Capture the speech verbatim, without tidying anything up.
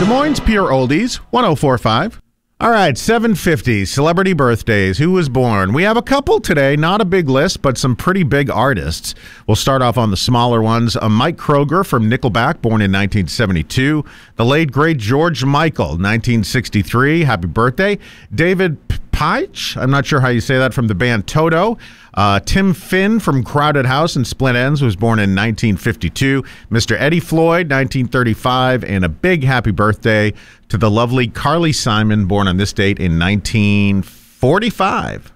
Des Moines Pure Oldies, one oh four point five. All right, seven fifty, celebrity birthdays. Who was born? We have a couple today, not a big list, but some pretty big artists. We'll start off on the smaller ones. Uh, Mike Kroger from Nickelback, born in nineteen seventy-two. The late, great George Michael, nineteen sixty-three. Happy birthday. David Paich, I'm not sure how you say that, from the band Toto. Uh, Tim Finn from Crowded House and Split Enz was born in nineteen fifty-two. Mister Eddie Floyd, nineteen thirty-five. And a big happy birthday to the lovely Carly Simon, born on this date in nineteen forty-five.